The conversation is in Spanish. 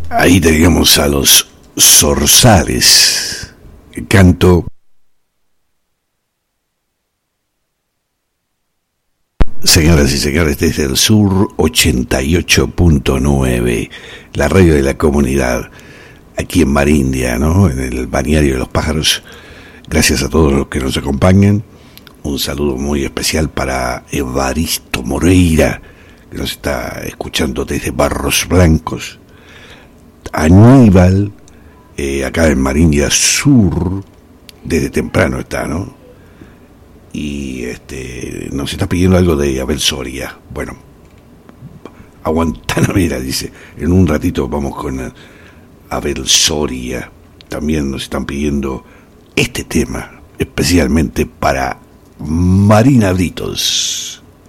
Ahí teníamos a los Zorzales, el canto. Señoras y señores, desde el sur 88.9, la radio de la comunidad, aquí en Marindia, ¿no? En el balneario de los pájaros. Gracias a todos los que nos acompañan. Un saludo muy especial para Evaristo Moreira, que nos está escuchando desde Barros Blancos. Aníbal, acá en Marindia Sur, desde temprano está, ¿no? Y nos está pidiendo algo de Abel Soria. Bueno, Guantanamera, dice. En un ratito vamos con Abel Soria. También nos están pidiendo este tema, especialmente para Marina Britos.